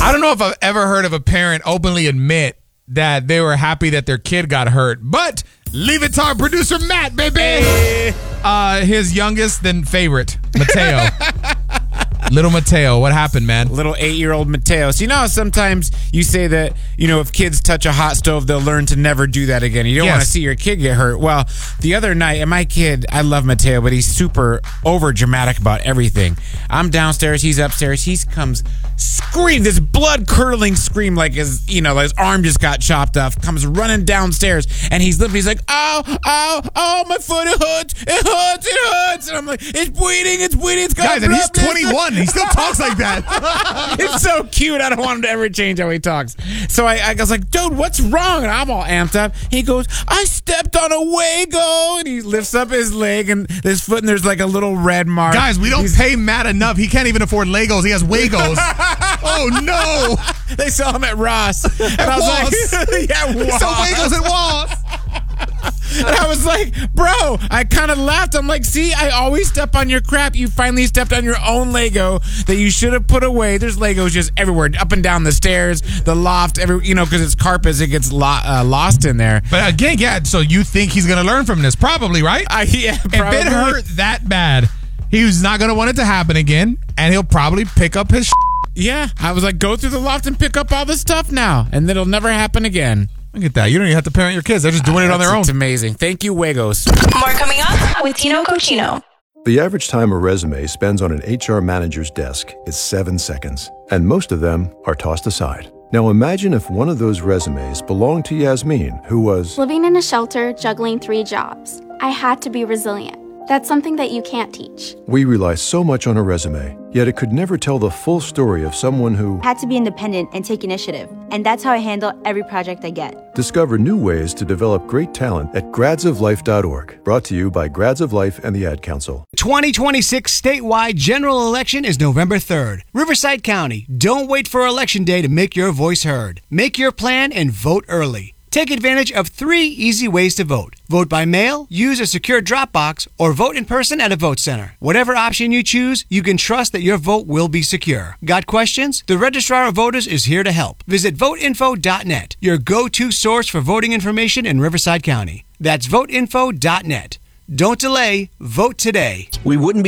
I don't know if I've ever heard of a parent openly admit that they were happy that their kid got hurt, but leave it to our producer, Matt, baby. Hey. His youngest then favorite, Mateo. Little Mateo, what happened, man? Little 8-year-old Mateo. So you know how sometimes you say that, if kids touch a hot stove, they'll learn to never do that again. You don't want to see your kid get hurt. Well, the other night, and my kid, I love Mateo, but he's super over dramatic about everything. I'm downstairs, he's upstairs, he comes scream, this blood curdling scream like his arm just got chopped off, comes running downstairs, and he's like, ow, my foot, it hurts. And I'm like, it's bleeding, it's got Guys, and he's 21. He still talks like that. It's so cute. I don't want him to ever change how he talks. So I was like, dude, what's wrong? And I'm all amped up. He goes, I stepped on a Wago. And he lifts up his leg and his foot, and there's like a little red mark. Guys, we don't pay Matt enough. He can't even afford Legos. He has Wagos. Oh, no. They sell them at Ross. And At I was Ross. like, yeah, They sell Wagos at Ross. And I was like, bro, I kind of laughed. I'm like, see, I always step on your crap. You finally stepped on your own Lego that you should have put away. There's Legos just everywhere, up and down the stairs, the loft, because it's carpets, it gets lost in there. But again, yeah, so you think he's going to learn from this? Probably, right? Yeah, probably. If it hurt that bad, he's not going to want it to happen again, and he'll probably pick up his Yeah, I was like, go through the loft and pick up all the stuff now, and it'll never happen again. Look at that. You don't even have to parent your kids. They're just doing it on their own. It's amazing. Thank you, Wagos. More coming up with Tino Cochino. The average time a resume spends on an HR manager's desk is 7 seconds, and most of them are tossed aside. Now imagine if one of those resumes belonged to Yasmin, who was living in a shelter, juggling 3 jobs. I had to be resilient. That's something that you can't teach. We rely so much on a resume, yet it could never tell the full story of someone who had to be independent and take initiative. And that's how I handle every project I get. Discover new ways to develop great talent at gradsoflife.org. Brought to you by Grads of Life and the Ad Council. 2026 statewide general election is November 3rd. Riverside County, don't wait for Election Day to make your voice heard. Make your plan and vote early. Take advantage of 3 easy ways to vote. Vote by mail, use a secure drop box, or vote in person at a vote center. Whatever option you choose, you can trust that your vote will be secure. Got questions? The Registrar of Voters is here to help. Visit voteinfo.net, your go-to source for voting information in Riverside County. That's voteinfo.net. Don't delay, vote today. We wouldn't be